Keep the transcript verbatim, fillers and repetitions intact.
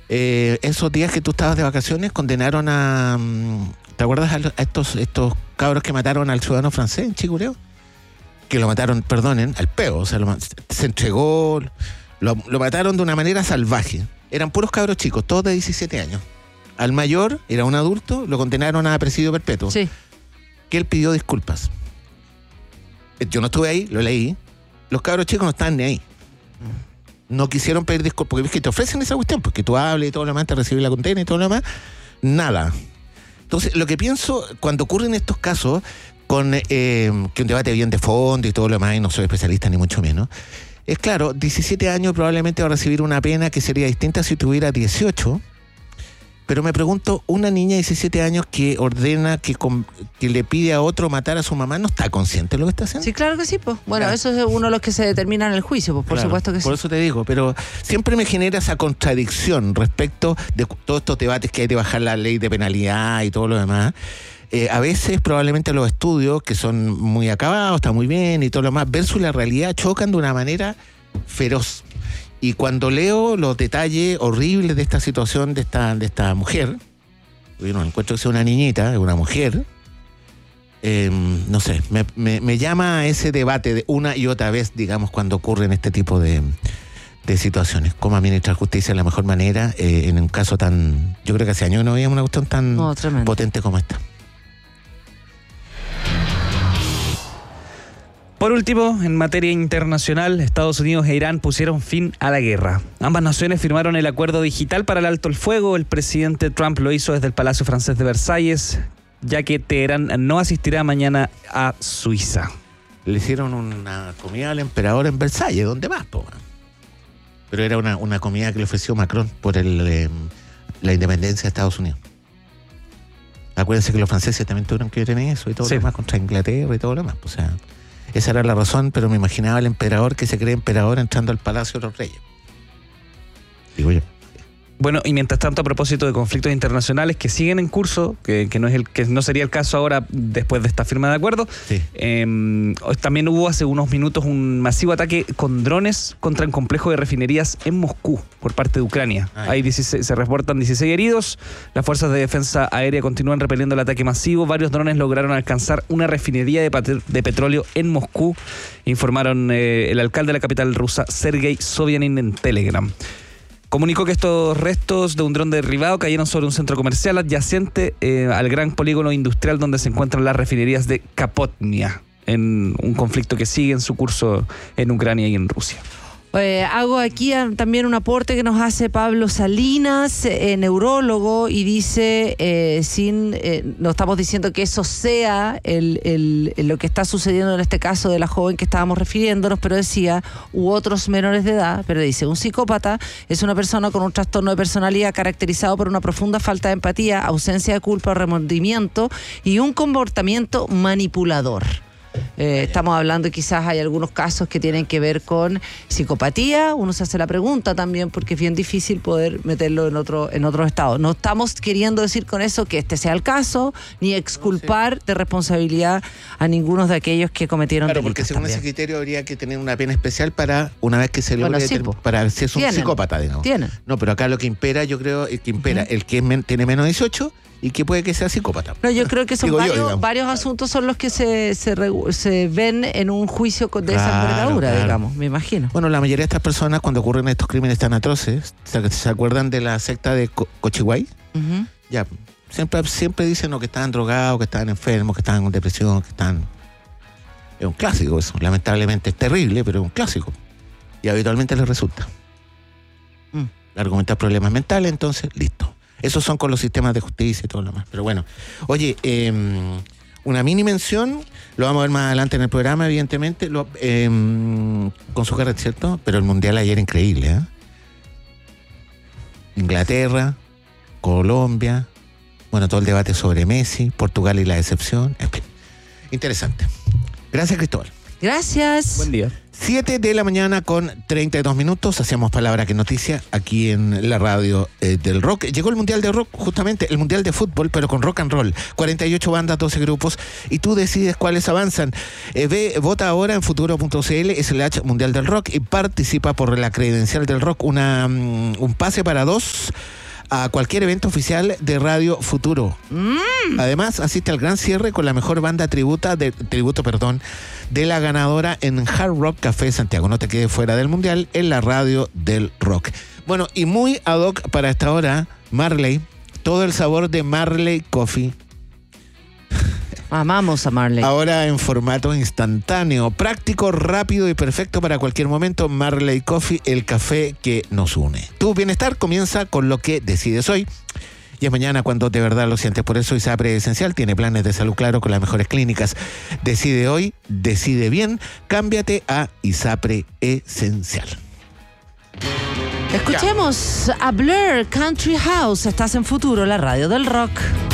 Eh, esos días que tú estabas de vacaciones condenaron a... ¿Te acuerdas a, a estos, estos cabros que mataron al ciudadano francés en Chicureo? Que lo mataron, perdonen, al peo. O sea, lo, se entregó, lo, lo mataron de una manera salvaje. Eran puros cabros chicos, todos de diecisiete años. Al mayor, era un adulto, lo condenaron a presidio perpetuo. Sí. Que él pidió disculpas. Yo no estuve ahí, lo leí. Los cabros chicos no estaban ni ahí. No quisieron pedir disculpas, porque es que te ofrecen esa cuestión, porque tú hables y todo lo demás, te recibes la condena y todo lo demás. Nada. Entonces, lo que pienso cuando ocurren estos casos, con eh, que un debate bien de fondo y todo lo demás, y no soy especialista ni mucho menos, es claro, diecisiete años probablemente va a recibir una pena que sería distinta si tuviera dieciocho, pero me pregunto, una niña de diecisiete años que ordena, que, con, que le pide a otro matar a su mamá, ¿no está consciente de lo que está haciendo? Sí, claro que sí, pues. Bueno, claro. Eso es uno de los que se determina en el juicio, pues por claro, supuesto que sí. Por eso te digo, pero siempre me genera esa contradicción respecto de todos estos debates que hay de bajar la ley de penalidad y todo lo demás. Eh, a veces probablemente los estudios, que son muy acabados, están muy bien y todo lo demás, versus la realidad chocan de una manera feroz. Y cuando leo los detalles horribles de esta situación de esta, de esta mujer, yo no encuentro que sea una niñita, es una mujer, eh, no sé, me, me, me llama a ese debate de una y otra vez, digamos, cuando ocurren este tipo de, de situaciones. Cómo administrar justicia de la mejor manera eh, en un caso tan... Yo creo que hace años no veíamos una cuestión tan no, potente como esta. Por último, en materia internacional, Estados Unidos e Irán pusieron fin a la guerra. Ambas naciones firmaron el acuerdo digital para el alto el fuego. El presidente Trump lo hizo desde el Palacio Francés de Versalles, ya que Teherán no asistirá mañana a Suiza. Le hicieron una comida al emperador en Versalles, ¿dónde más, po? Pero era una, una comida que le ofreció Macron por el, eh, la independencia de Estados Unidos. Acuérdense que los franceses también tuvieron que ver en eso y todo sí. lo demás contra Inglaterra y todo lo demás. O sea, esa era la razón, pero me imaginaba el emperador que se cree emperador entrando al Palacio de los Reyes. Digo yo. Bueno, y mientras tanto, a propósito de conflictos internacionales que siguen en curso, que, que no es el que no sería el caso ahora después de esta firma de acuerdo, sí. eh, también hubo hace unos minutos un masivo ataque con drones contra un complejo de refinerías en Moscú por parte de Ucrania. Ay. Hay dieciséis, se reportan dieciséis heridos. Las fuerzas de defensa aérea continúan repeliendo el ataque masivo. Varios drones lograron alcanzar una refinería de, pat- de petróleo en Moscú, informaron eh, el alcalde de la capital rusa, Sergei Sobyanin, en Telegram. Comunicó que estos restos de un dron derribado cayeron sobre un centro comercial adyacente eh, al gran polígono industrial donde se encuentran las refinerías de Kapotnia, en un conflicto que sigue en su curso en Ucrania y en Rusia. Eh, hago aquí también un aporte que nos hace Pablo Salinas, eh, neurólogo, y dice, eh, sin, eh, no estamos diciendo que eso sea el, el, lo que está sucediendo en este caso de la joven que estábamos refiriéndonos, pero decía, u otros menores de edad, pero dice, un psicópata es una persona con un trastorno de personalidad caracterizado por una profunda falta de empatía, ausencia de culpa o remordimiento y un comportamiento manipulador. Eh, estamos hablando, quizás hay algunos casos que tienen que ver con psicopatía. Uno se hace la pregunta también porque es bien difícil poder meterlo en otro en otro estado. No estamos queriendo decir con eso que este sea el caso, ni exculpar de responsabilidad a ninguno de aquellos que cometieron claro, delitos. Porque según también. ese criterio habría que tener una pena especial para una vez que se logre bueno, sí, determin- para si es un tienen, psicópata, digamos. Tienen. No, pero acá lo que impera, yo creo, el que impera, uh-huh. el que es men- tiene menos de dieciocho y que puede que sea psicópata. No, yo creo que son Digo varios, yo, varios asuntos son los que se, se, se ven en un juicio de claro, esa envergadura, claro. digamos, me imagino. Bueno, la mayoría de estas personas, cuando ocurren estos crímenes tan atroces, ¿se, se acuerdan de la secta de Co- Cochihuay? Uh-huh. Ya, siempre, siempre dicen no, que estaban drogados, que estaban enfermos, que estaban con depresión, que están... Es un clásico eso, lamentablemente es terrible, pero es un clásico. Y habitualmente les resulta. Mm. Argumentar problemas mentales, entonces, listo. Esos son con los sistemas de justicia y todo lo demás. Pero bueno, oye, eh, una mini mención, lo vamos a ver más adelante en el programa, evidentemente, lo, eh, con su carrera, ¿cierto? Pero el Mundial ayer increíble, ¿eh? Inglaterra, Colombia, bueno, todo el debate sobre Messi, Portugal y la decepción. En fin, interesante. Gracias, Cristóbal. Gracias. Buen día. siete de la mañana con treinta y dos minutos. Hacemos Palabra que Noticia aquí en la radio eh, del rock. Llegó el Mundial de Rock, justamente el Mundial de Fútbol, pero con rock and roll. cuarenta y ocho bandas, doce grupos, y tú decides cuáles avanzan. Eh, ve, vota ahora en futuro.cl slash Mundial del Rock y participa por la credencial del rock, una, um, un pase para dos a cualquier evento oficial de Radio Futuro. Mm. Además, asiste al gran cierre con la mejor banda tributa de, tributo perdón, de la ganadora en Hard Rock Café Santiago. No te quedes fuera del Mundial en la radio del rock. Bueno, y muy ad hoc para esta hora, Marley, todo el sabor de Marley Coffee. Amamos a Marley. Ahora en formato instantáneo, práctico, rápido y perfecto para cualquier momento. Marley Coffee, el café que nos une. Tu bienestar comienza con lo que decides hoy. Y es mañana cuando de verdad lo sientes. Por eso ISAPRE Esencial tiene planes de salud claro con las mejores clínicas. Decide hoy, decide bien. Cámbiate a ISAPRE Esencial. Escuchemos a Blur, Country House. Estás en Futuro, la radio del rock.